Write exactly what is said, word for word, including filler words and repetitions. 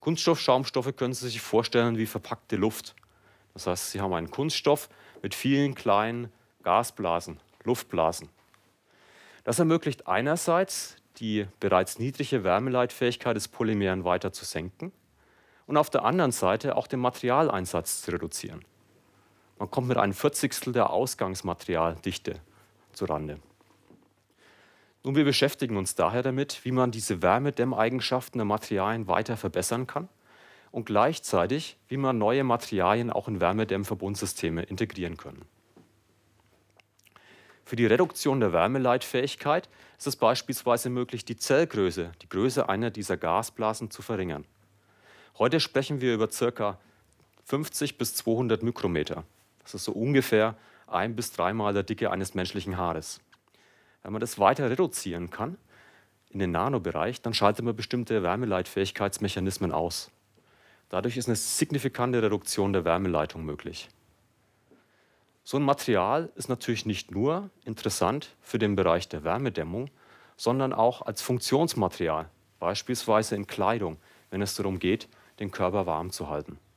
Kunststoffschaumstoffe können Sie sich vorstellen wie verpackte Luft. Das heißt, Sie haben einen Kunststoff mit vielen kleinen Gasblasen, Luftblasen. Das ermöglicht einerseits, die bereits niedrige Wärmeleitfähigkeit des Polymeren weiter zu senken und auf der anderen Seite auch den Materialeinsatz zu reduzieren. Man kommt mit einem Vierzigstel der Ausgangsmaterialdichte zurande. Nun, wir beschäftigen uns daher damit, wie man diese Wärmedämmeigenschaften der Materialien weiter verbessern kann und gleichzeitig, wie man neue Materialien auch in Wärmedämmverbundsysteme integrieren können. Für die Reduktion der Wärmeleitfähigkeit ist es beispielsweise möglich, die Zellgröße, die Größe einer dieser Gasblasen zu verringern. Heute sprechen wir über ca. fünfzig bis zweihundert Mikrometer. Das ist so ungefähr ein bis dreimal der Dicke eines menschlichen Haares. Wenn man das weiter reduzieren kann, in den Nanobereich, dann schaltet man bestimmte Wärmeleitfähigkeitsmechanismen aus. Dadurch ist eine signifikante Reduktion der Wärmeleitung möglich. So ein Material ist natürlich nicht nur interessant für den Bereich der Wärmedämmung, sondern auch als Funktionsmaterial, beispielsweise in Kleidung, wenn es darum geht, den Körper warm zu halten.